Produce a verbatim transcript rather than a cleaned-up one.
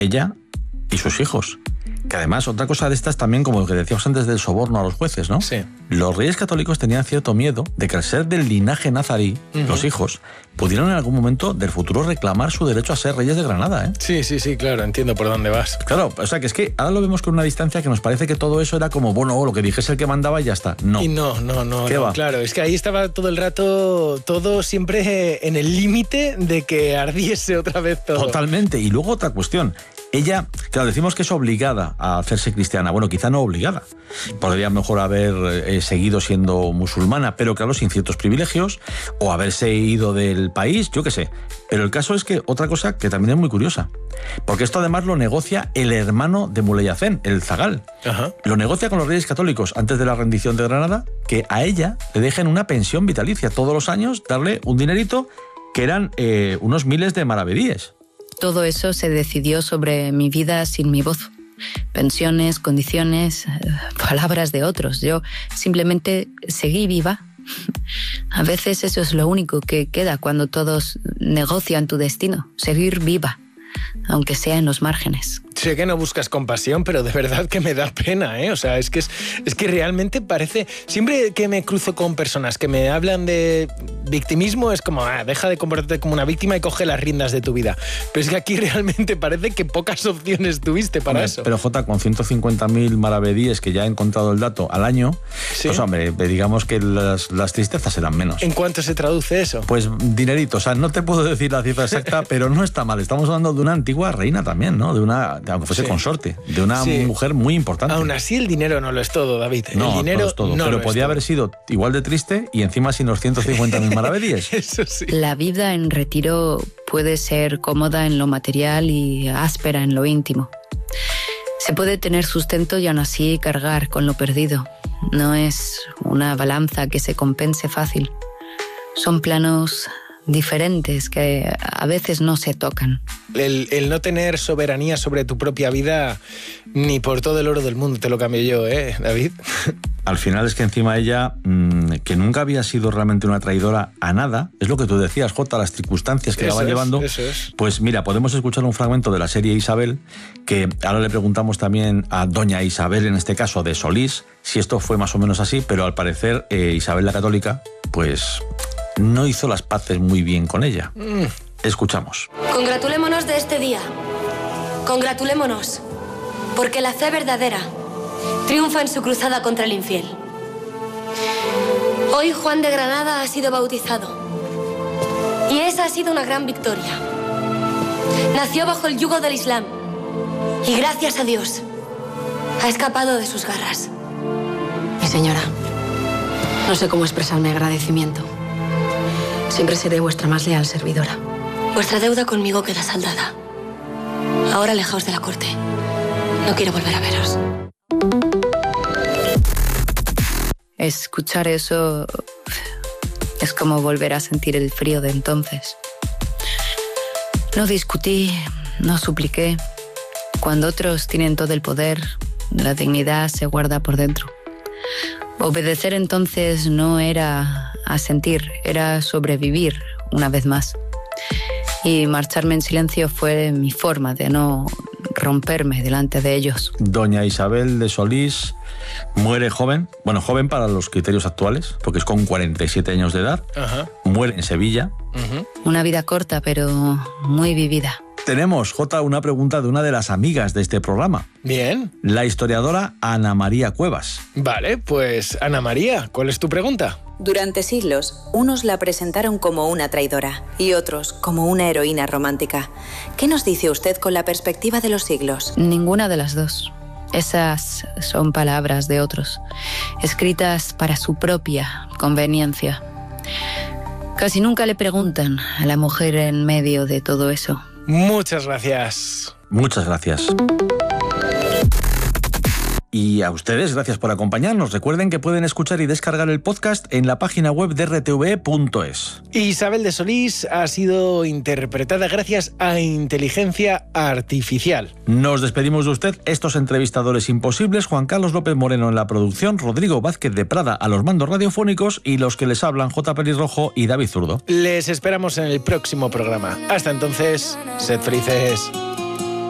ella y sus hijos. Que además, otra cosa de estas también, como lo que decíamos antes del soborno a los jueces, ¿no? Sí. Los reyes católicos tenían cierto miedo de que al ser del linaje nazarí, uh-huh. los hijos pudieran en algún momento del futuro reclamar su derecho a ser reyes de Granada, ¿eh? Sí, sí, sí, claro, entiendo por dónde vas. Claro, o sea, que es que ahora lo vemos con una distancia que nos parece que todo eso era como, bueno, lo que dijese el que mandaba y ya está. No. Y no, no, no, ¿Qué no va? Claro, es que ahí estaba todo el rato, todo siempre en el límite de que ardiese otra vez todo. Totalmente. Y luego otra cuestión. Ella, claro, decimos que es obligada a hacerse cristiana. Bueno, quizá no obligada. Podría mejor haber eh, seguido siendo musulmana, pero claro, sin ciertos privilegios, o haberse ido del país, yo qué sé. Pero el caso es que otra cosa que también es muy curiosa, porque esto además lo negocia el hermano de Muley Hacén, el zagal. Ajá. Lo negocia con los reyes católicos antes de la rendición de Granada, que a ella le dejen una pensión vitalicia todos los años, darle un dinerito que eran eh, unos miles de maravedíes. Todo eso se decidió sobre mi vida sin mi voz. Pensiones, condiciones, palabras de otros. Yo simplemente seguí viva. A veces eso es lo único que queda cuando todos negocian tu destino. Seguir viva, aunque sea en los márgenes. Sé que no buscas compasión, pero de verdad que me da pena, ¿eh? O sea, es que, es, es que realmente parece... Siempre que me cruzo con personas que me hablan de victimismo, es como, ah, deja de comportarte como una víctima y coge las riendas de tu vida. Pero es que aquí realmente parece que pocas opciones tuviste para hombre, eso. Pero Jota, con ciento cincuenta mil maravedíes, que ya he encontrado el dato, al año, ¿sí? Pues hombre, digamos que las, las tristezas eran menos. ¿En cuánto se traduce eso? Pues dinerito, o sea, no te puedo decir la cifra exacta, pero no está mal. Estamos hablando de una antigua reina también, ¿no? De una... aunque fuese sí. consorte, de una sí. mujer muy importante. Aún así el dinero no lo es todo, David. No, el dinero no es todo, no pero lo podía es haber todo. sido igual de triste y encima sin los ciento cincuenta mil maravedíes. Eso sí. La vida en retiro puede ser cómoda en lo material y áspera en lo íntimo. Se puede tener sustento y aún así cargar con lo perdido. No es una balanza que se compense fácil. Son planos diferentes que a veces no se tocan. El, el no tener soberanía sobre tu propia vida, ni por todo el oro del mundo te lo cambio yo, ¿eh, David? Al final es que encima ella, mmm, que nunca había sido realmente una traidora a nada, es lo que tú decías, Jota, las circunstancias que eso la van es, llevando. Eso es. Pues mira, podemos escuchar un fragmento de la serie Isabel, que ahora le preguntamos también a doña Isabel, en este caso de Solís, si esto fue más o menos así, pero al parecer eh, Isabel la Católica, pues no hizo las paces muy bien con ella. Mm. Escuchamos. Congratulémonos de este día. Congratulémonos. Porque la fe verdadera triunfa en su cruzada contra el infiel. Hoy Juan de Granada ha sido bautizado. Y esa ha sido una gran victoria. Nació bajo el yugo del Islam. Y gracias a Dios, ha escapado de sus garras. Mi señora, no sé cómo expresar mi agradecimiento. Siempre seré vuestra más leal servidora. Vuestra deuda conmigo queda saldada. Ahora alejaos de la corte. No quiero volver a veros. Escuchar eso es como volver a sentir el frío de entonces. No discutí, no supliqué. Cuando otros tienen todo el poder, la dignidad se guarda por dentro. Obedecer entonces no era asentir, era sobrevivir una vez más. Y marcharme en silencio fue mi forma de no romperme delante de ellos. Doña Isabel de Solís muere joven, bueno, joven para los criterios actuales, porque es con cuarenta y siete años de edad. Ajá. Muere en Sevilla. Uh-huh. Una vida corta, pero muy vivida. Tenemos, Jota, una pregunta de una de las amigas de este programa. Bien. La historiadora Ana María Cuevas. Vale, pues Ana María, ¿cuál es tu pregunta? Durante siglos, unos la presentaron como una traidora y otros como una heroína romántica. ¿Qué nos dice usted con la perspectiva de los siglos? Ninguna de las dos. Esas son palabras de otros, escritas para su propia conveniencia. Casi nunca le preguntan a la mujer en medio de todo eso. Muchas gracias. Muchas gracias. Y a ustedes, gracias por acompañarnos. Recuerden que pueden escuchar y descargar el podcast en la página web de erre te ve punto es. Isabel de Solís ha sido interpretada gracias a inteligencia artificial. Nos despedimos de usted, estos entrevistadores imposibles, Juan Carlos López Moreno en la producción, Rodrigo Vázquez de Prada a los mandos radiofónicos y los que les hablan, J. Pelirrojo y David Zurdo. Les esperamos en el próximo programa. Hasta entonces, sed felices.